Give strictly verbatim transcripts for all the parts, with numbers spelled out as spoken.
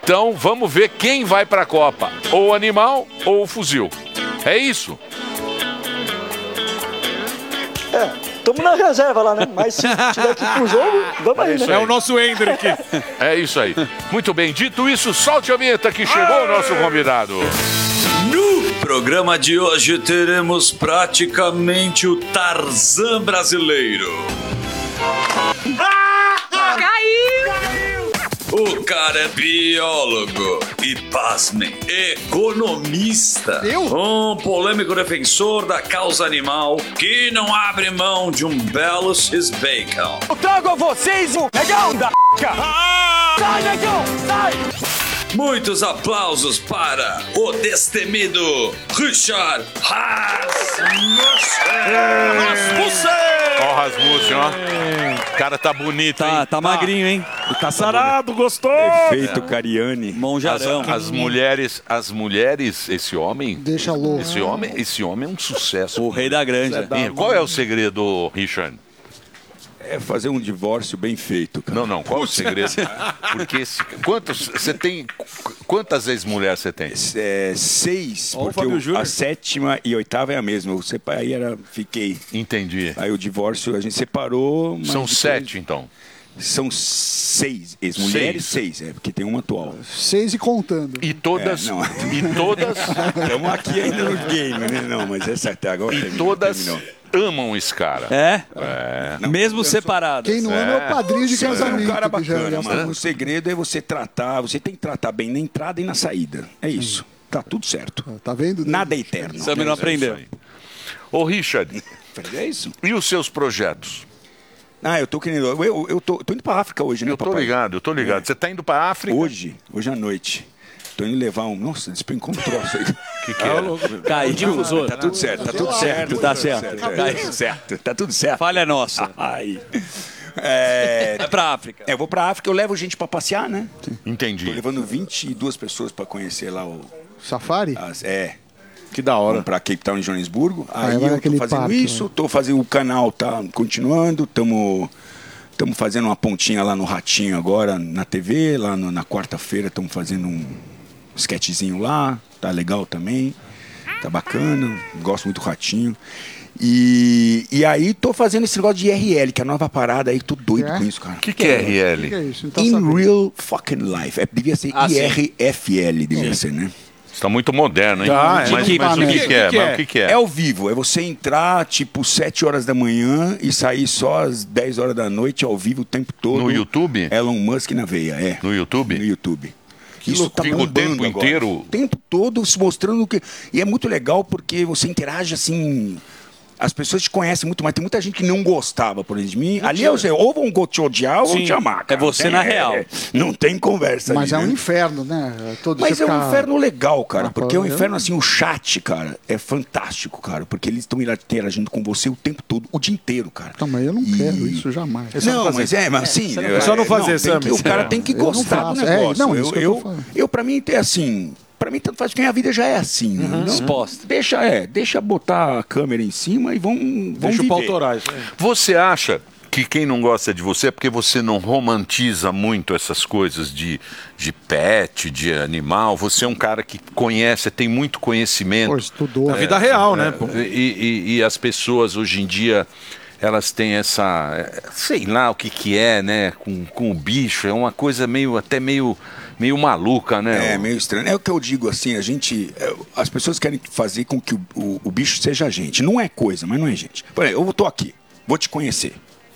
Então vamos ver quem vai para a Copa, ou o animal ou o fuzil. É isso? É, estamos na reserva lá, né? Mas se tiver que ir pro jogo, vamos aí, né? É o nosso Hendrick. É isso aí. Muito bem, dito isso, solte a vinheta que chegou o nosso convidado. No programa de hoje teremos praticamente o Tarzan brasileiro. Caiu! O cara é biólogo e, pasmem, economista. Eu? Um polêmico defensor da causa animal que não abre mão de um belo x-bacon. Eu trago a vocês o negão da ah! Sai, negão, sai! Muitos aplausos para o destemido Richard Rasmussen. Ó o Rasmussen, ó. O cara tá bonito, tá, hein? Tá magrinho, hein? Tá sarado, gostou? Efeito Cariani. Monjarão. As, as mulheres, as mulheres, esse homem... Deixa louco. Esse homem, esse homem é um sucesso. O rei da granja. E qual é o segredo, Richard? É fazer um divórcio bem feito, cara. Não, não, qual é o segredo? Porque esse, quantos, você tem, quantas ex-mulheres você tem? É, seis, Ó, porque eu, a sétima e oitava é a mesma. Eu sepa- aí era, fiquei. Entendi. Aí o divórcio, a gente separou. mas São depois- sete, então. São seis ex-mulheres, Seis. seis. é, porque tem uma atual. Seis e contando. E todas... É, não. E todas... Estamos aqui ainda no game, né? Não, mas essa até agora E terminou, todas terminou. amam esse cara. É? É. Não, Mesmo separados. Quem não ama é o padrinho de Você é um casamento. cara que já- bacana, já- mano. O segredo é você tratar, você tem que tratar bem na entrada e na saída. É isso. Tá tudo certo. Tá vendo? Nada é eterno. Samir não aprendeu. Ô, Richard, É isso. e os seus projetos? Ah, eu tô querendo. Eu, eu, eu tô, tô indo pra África hoje, né, Eu tô papai? ligado, eu tô ligado. Você tá indo pra África? Hoje, hoje à noite. Tô indo levar um. Nossa, despencou um troço aí. O que que é? Caiu. Difusor. Tá tudo certo, tá tudo certo. Tá certo. Tá tudo certo. Tá tudo certo. Falha nossa. Ai. É, É pra África. é, eu vou pra África, eu levo gente pra passear, né? Tô Entendi. levando vinte e duas pessoas pra conhecer lá o. Safari? As, é. Que da hora. Vamos pra Cape Town em Joanesburgo. Ah, Aí vai eu tô naquele fazendo parque, isso, né? tô fazendo o canal, tá continuando, tamo. Estamos fazendo uma pontinha lá no Ratinho agora, na T V, lá no- na quarta-feira estamos fazendo um sketchzinho lá, tá legal também, tá bacana, gosto muito do Ratinho. E, e aí tô fazendo esse negócio de I R L, que é a nova parada aí, tô doido É? com isso, cara. O que, que é R L? O que é isso? Não tá In sabendo. Real Fucking Life. É, devia ser Ah, sim. I R F L, devia ser, né? Você tá muito moderno, hein? Tá, é. mas Que- mas o que, que- que, que é? que Mas é? o que, que é? É ao vivo, é você entrar tipo sete horas da manhã e sair só às dez horas da noite ao vivo o tempo todo. No YouTube? Elon Musk na veia, é. No YouTube? No YouTube. Que loucura. Fica o tempo agora. inteiro? O tempo todo se mostrando que. E é muito legal porque você interage assim. As pessoas te conhecem muito, mas tem muita gente que não gostava, por exemplo, de mim. Ali eu sei, ou vão te odiar ou vão Sim, te amar. cara. é você Tem- na real. Não tem conversa Mas ali, é um né? inferno, né? Todo Mas você é um ficar- inferno legal, cara. Ah, Porque é um eu- inferno, assim, o chat, cara, é fantástico, cara. Porque eles estão interagindo com você o tempo todo, o dia inteiro, cara. Não, mas eu não E- quero isso jamais. Não, mas é, mas assim... É só não fazer, tem Sammy. que- O cara tem que Eu não gostar do faço. É, negócio. não, eu, isso que eu tô eu, falando. eu, pra mim, é assim... Pra mim, tanto faz, porque a vida já é assim. né? Não- Exposta. Deixa, é, deixa botar a câmera em cima e vão, vão Deixa o pau viver. torar. isso aí. Você acha que quem não gosta de você é porque você não romantiza muito essas coisas de, de pet, de animal? Você é um cara que conhece, tem muito conhecimento. Pô, estudou. Na vida real, né? pô? E, e- e as pessoas hoje em dia, elas têm essa, eh, sei lá o que que é, né, com, com o bicho, é uma coisa meio, até meio, meio maluca, né? É, meio estranho. É o que eu digo, assim, a gente... é, as pessoas querem fazer com que o, o, o bicho seja gente. Não é coisa, mas não é gente. Por exemplo, eu tô aqui, vou te conhecer.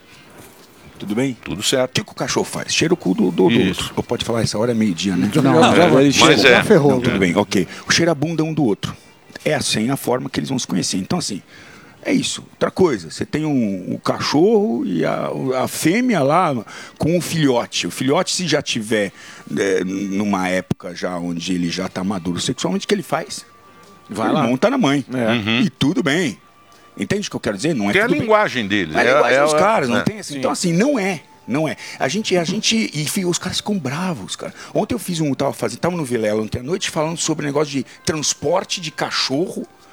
Tudo bem? Tudo O certo. que, que o cachorro faz? Cheira o cu do, do, do Isso. outro. Ou pode falar, essa hora é meio-dia, né? Não, Não, já, ele já, mas já é. ferrou. Não, tudo bem, ok. O cheiro a bunda um do outro. É assim a forma que eles vão se conhecer. Então, assim, é isso. Outra coisa, você tem um, um cachorro e a, a fêmea lá com um filhote. O filhote, se já tiver é, numa época já onde ele já está maduro sexualmente, o que ele faz? Vai ele lá. monta na mãe. É. E tudo bem. Entende o que eu quero dizer? Não é Que é a tudo bem. linguagem deles. É a linguagem dos caras, não é. tem assim. Então, assim, não é. Não é. A gente, a gente. E fi- os caras ficam bravos, cara. Ontem eu fiz um. Tava fazendo. Tava no Vilela ontem à noite falando sobre negócio de transporte de cachorro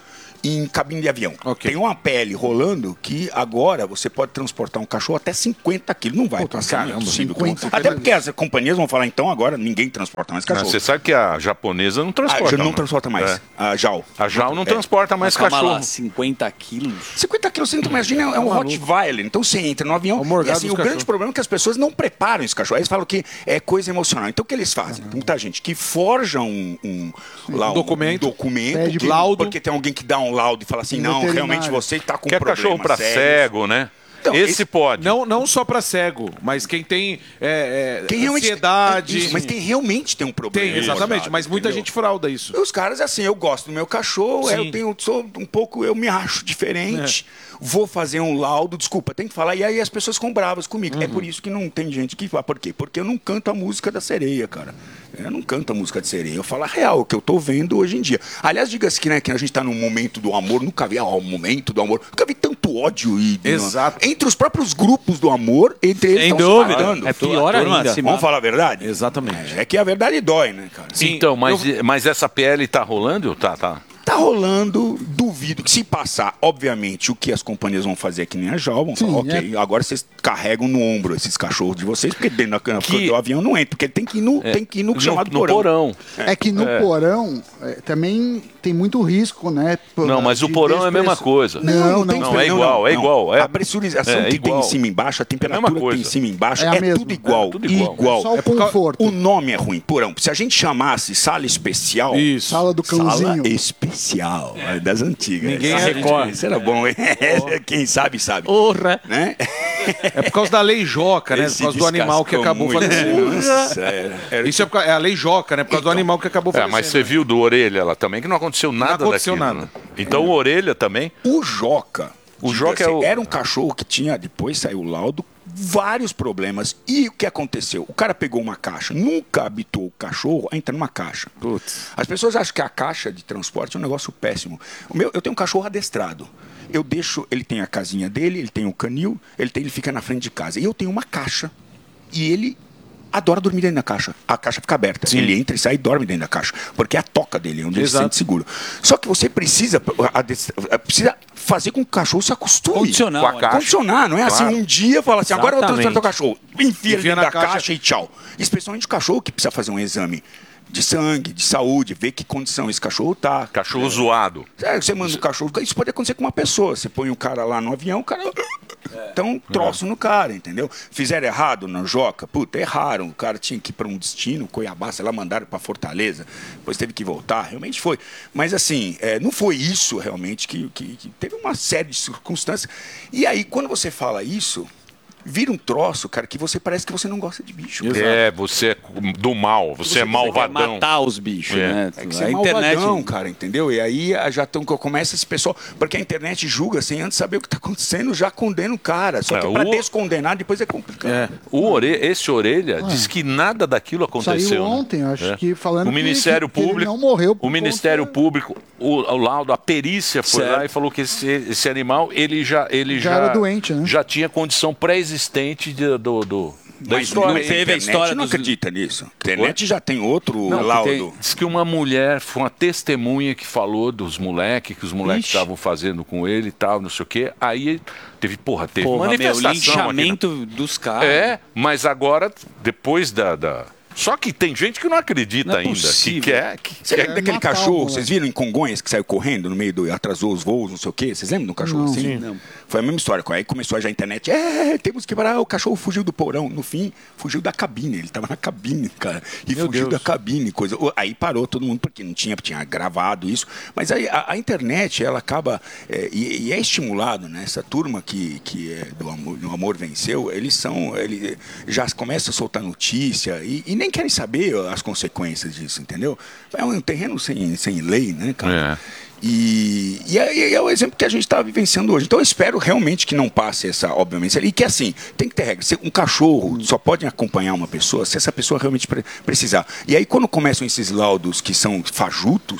em cabine de avião. Ok. Tem uma P L rolando que agora você pode transportar um cachorro até cinquenta quilos. Não vai Puta, passar, caramba, não é possível. cinquenta Até porque as companhias vão falar, então agora ninguém transporta mais Ah, cachorro. Você sabe que a japonesa não Ah, transporta já não mais. transporta mais. É. A Jal. A Jal não É. transporta mais Calma cachorro. lá, cinquenta quilos? cinquenta quilos, você não imagina, é um Rottweiler. Então você entra no avião É o e morgado assim, dos o grande cachorros. problema é que as pessoas não preparam esse cachorro. Aí eles falam que é coisa emocional. Então o que eles fazem? Tem muita gente que forja um, um, lá, um documento. documento Pede que- laudo. porque tem alguém que dá um laudo e fala assim, Um não, veterinário. realmente você está com Quer problema cachorro pra sério. cego, né? Então, esse, esse- pode. Não, não só pra cego, mas quem tem é, é, Quem realmente ansiedade. Isso, mas tem realmente tem um problema. Tem, exatamente. morgado, Mas muita entendeu? gente frauda isso. Os caras, assim, eu gosto do meu cachorro, Sim. eu tenho, sou um pouco, eu me acho diferente, vou fazer um laudo, desculpa, tem que falar, e aí as pessoas ficam bravas comigo. É por isso que não tem gente que fala, por quê? Porque eu não canto a música da sereia, cara. Eu não canto a música de sereia, eu falo a real, o que eu tô vendo hoje em dia. Aliás, diga-se que, né, que a gente tá num momento do amor, nunca vi, ó, o momento do amor, nunca vi tanto ódio e, Exato. entre os próprios grupos do amor, entre eles Sem tão se dúvida. matando. É pior ainda. Se Vamos mata. falar a verdade? Exatamente. É que a verdade dói, né, cara? Então, mas, mas essa P L tá rolando? Tá, tá. Tá rolando, duvido que se passar, obviamente, o que as companhias vão fazer é que nem a Jal, vão Sim, falar, ok, agora vocês carregam no ombro esses cachorros de vocês, porque dentro da Que- do avião não entra, porque tem que ir no, tem que ir no, chamado no porão. porão. É que no porão é, também tem muito risco, né? Pô, Não, mas o de porão é a mesma despreço- coisa. Não, tem não. Não, é diferença, igual, é igual, é- a pressurização é que igual. tem em cima e embaixo, a temperatura que tem coisa. em cima e embaixo, É a é, mesma. tudo igual. É tudo igual. Só o por causa- conforto. O nome é ruim, porão. Se a gente chamasse sala especial, Isso. Sala do cãozinho. sala especial, é das antigas. Ninguém Essa- recorre. Isso era bom, hein? Quem sabe, sabe. Porra! Né? É por causa da lei Joca, né? Esse por causa do animal que descascou acabou muito. falecendo. Nossa, é, era- Isso é, por causa- é a lei Joca, né? Por causa do animal que acabou É, falecendo. mas você viu do Orelha lá também que não aconteceu nada aconteceu daquilo. nada. né? Então o Orelha também. O Joca. O Joca é o- era um cachorro que tinha, depois saiu o laudo, vários problemas. E o que aconteceu? O cara pegou uma caixa, nunca habitou o cachorro a entrar numa caixa. As pessoas acham que a caixa de transporte é um negócio péssimo. O meu, eu tenho um cachorro adestrado. Eu deixo, ele tem a casinha dele, ele tem o canil, ele, tem, ele fica na frente de casa. E eu tenho uma caixa. E ele adora dormir dentro da caixa. A caixa fica aberta. Ele entra e sai e dorme dentro da caixa. Porque é a toca dele, onde ele se Exato. sente seguro. Só que você precisa, adestra- precisa fazer com que o cachorro se acostume. Condicionar, Com a né? caixa. Condicionar, não é Claro. assim, um dia fala assim, agora eu vou transportar o cachorro. Enfia, Enfia ele dentro na da caixa. caixa. e tchau. Especialmente o cachorro que precisa fazer um exame de sangue, de saúde, ver que condição esse cachorro tá. Cachorro zoado. É, você manda o cachorro. Isso pode acontecer com uma pessoa. Você põe o cara lá no avião, o cara. Então, um troço no cara, entendeu? Fizeram errado na Joca? Puta, erraram. O cara tinha que ir para um destino, Cuiabá, sei lá, mandaram para Fortaleza. Depois teve que voltar. Realmente foi. Mas, assim, é, não foi isso realmente que, que, que teve uma série de circunstâncias. E aí, quando você fala isso, vira um troço, cara, que você parece que você não gosta de bicho. É, você é do mal, você, é Quer malvadão. matar os bichos, É. né? É que você a é internet. malvadão, cara, entendeu? E aí ah, já tão, começa esse pessoal... Porque a internet julga sem antes saber o que está acontecendo, já condena o cara. Só que É, é, para o- descondenar, depois é complicado. É. O ore... Esse Orelha diz que nada daquilo aconteceu. Saiu né? ontem, acho É. que falando O Ministério que, que ele Público. não morreu por O Ministério conta- Público, o, o laudo, a perícia foi Certo. lá e falou que esse, esse animal ele já ele Já já, era doente, né? já tinha condição pré-existente de- do, do da Mas história. não, teve a internet história não dos- acredita nisso. A internet já tem outro Não, que laudo. tem- diz que uma mulher, foi uma testemunha que falou dos moleques, que os moleques Ixi. estavam fazendo com ele e tal, não sei o quê. Aí teve, porra, teve Porra, meu, manifestação aqui, né? linchamento dos caras. É, mas agora, depois da, da... Só que tem gente que não acredita Não é ainda. possível. Que quer, que Você quer... lembra daquele Natal, cachorro, moleque. vocês viram em Congonhas que saiu correndo no meio do... atrasou os voos, não sei o quê? Vocês lembram do cachorro Não. assim? Sim. Não. Foi a mesma história. Aí começou já a internet, é, temos que parar, o cachorro fugiu do porão. No fim, fugiu da cabine, ele tava na cabine, cara. E Meu fugiu Deus. da cabine, coisa. Aí parou todo mundo, porque não tinha, tinha gravado isso. Mas aí a, a internet, ela acaba, é, e, e é estimulado, né? Essa turma que, que é do amor, do amor venceu, eles são, eles já começam a soltar notícia e, e nem querem saber as consequências disso, entendeu? É um terreno sem, sem lei, né, cara? É. E, e é, e é o exemplo que a gente está vivenciando hoje. Então eu espero realmente que não passe essa, obviamente, e que assim, tem que ter regra. Se um cachorro só pode acompanhar uma pessoa se essa pessoa realmente pre- precisar. E aí quando começam esses laudos que são fajutos,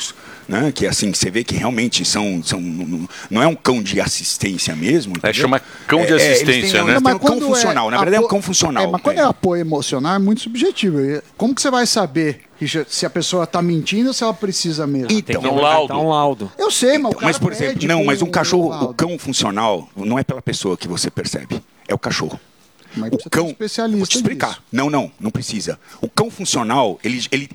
né? Que assim, você vê que realmente são, são. Não é um cão de assistência mesmo. É, entendeu? chama cão de É, é, eles assistência, têm- né? eles têm um cão quando funcional. Na verdade, é um apo- cão funcional. É, mas quando é apoio emocional é muito subjetivo. E como que você vai saber, Richard, se a pessoa tá mentindo ou se ela precisa mesmo? Então, um laudo. um laudo. Eu sei, mas o cara mas por exemplo, pede não, com mas um cachorro, laudo. o cão funcional, não é pela pessoa que você percebe, é o cachorro. Mas O precisa ter um cão, especialista vou te explicar. disso. Não, não, não precisa. O cão funcional, ele, ele,